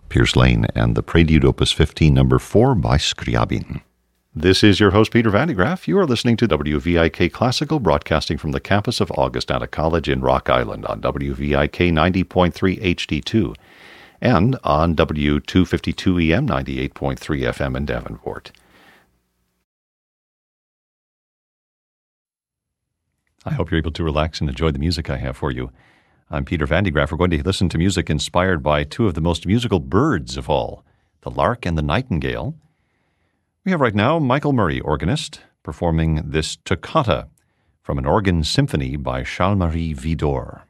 Piers Lane and the Prelude Opus 15, number 4 by Scriabin. This is your host, Peter Van de Graaff. You are listening to WVIK Classical, broadcasting from the campus of Augustana College in Rock Island on WVIK 90.3 HD2 and on W252 EM 98.3 FM in Davenport. I hope you're able to relax and enjoy the music I have for you. I'm Peter Van de Graaff. We're going to listen to music inspired by two of the most musical birds of all, the lark and the nightingale. We have right now Michael Murray, organist, performing this toccata from an organ symphony by Charles-Marie Widor.